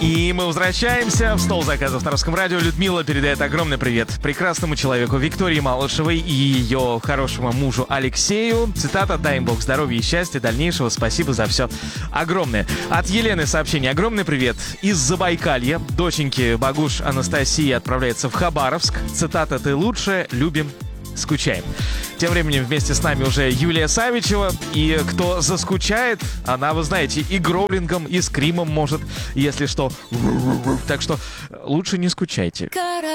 И мы возвращаемся в стол заказов на Русском радио. Людмила передает огромный привет прекрасному человеку Виктории Малышевой и ее хорошему мужу Алексею. Цитата: «Дай им Бог здоровья и счастья, дальнейшего. Спасибо за все огромное». От Елены сообщение: огромный привет из Забайкалья. Доченьки Багуш Анастасии отправляется в Хабаровск. Цитата: «Ты лучшая, любим, скучаем». Тем временем вместе с нами уже Юлия Савичева. И кто заскучает, она, вы знаете, и гроулингом, и скримом может, если что. Так что лучше не скучайте.